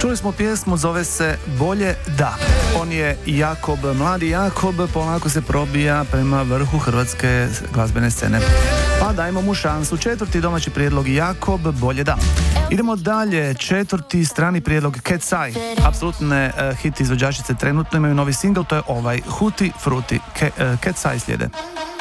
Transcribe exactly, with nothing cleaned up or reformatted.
Čuli smo pjesmu, zove se Bolje da. On je Jakob, mladi Jakob, polako se probija prema vrhu hrvatske glazbene scene. Pa dajmo mu šansu. Četvrti domaći prijedlog Jakob, Bolje da. Idemo dalje, četvrti strani prijedlog Cat's Eye. Apsolutne uh, hit izvođačice trenutno imaju novi singl, to je ovaj Huti Fruti. Ke, uh, Cat's Eye slijede.